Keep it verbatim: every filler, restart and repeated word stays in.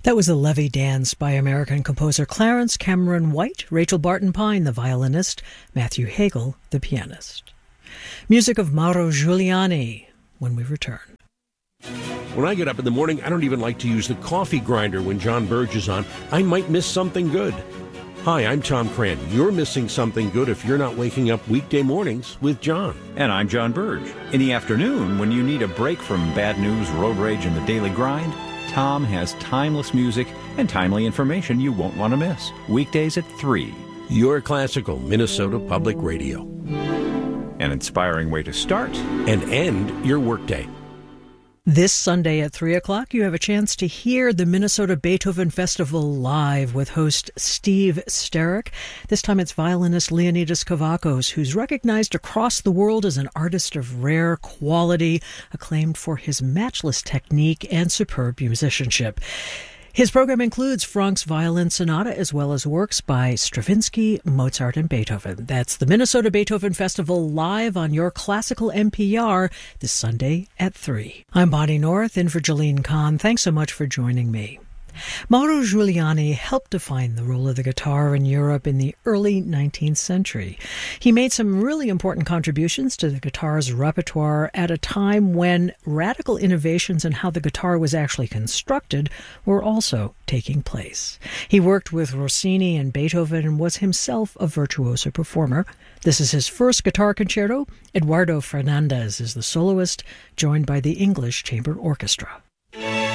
That was the Levee Dance by American composer Clarence Cameron White, Rachel Barton Pine, the violinist, Matthew Hagel, the pianist. Music of Mauro Giuliani when we return. When I get up in the morning, I don't even like to use the coffee grinder when John Burge is on. I might miss something good. Hi, I'm Tom Cran. You're missing something good if you're not waking up weekday mornings with John. And I'm John Burge. In the afternoon, when you need a break from bad news, road rage, and the daily grind, Tom has timeless music and timely information you won't want to miss. Weekdays at three. Your classical Minnesota Public Radio. An inspiring way to start and end your workday. This Sunday at three o'clock, you have a chance to hear the Minnesota Beethoven Festival live with host Steve Sterrick. This time it's violinist Leonidas Kavakos, who's recognized across the world as an artist of rare quality, acclaimed for his matchless technique and superb musicianship. His program includes Franck's Violin Sonata as well as works by Stravinsky, Mozart, and Beethoven. That's the Minnesota Beethoven Festival live on your classical N P R this Sunday at three. I'm Bonnie North, in for Jolene Kahn. Thanks so much for joining me. Mauro Giuliani helped define the role of the guitar in Europe in the early nineteenth century. He made some really important contributions to the guitar's repertoire at a time when radical innovations in how the guitar was actually constructed were also taking place. He worked with Rossini and Beethoven and was himself a virtuoso performer. This is his first guitar concerto. Eduardo Fernandez is the soloist, joined by the English Chamber Orchestra.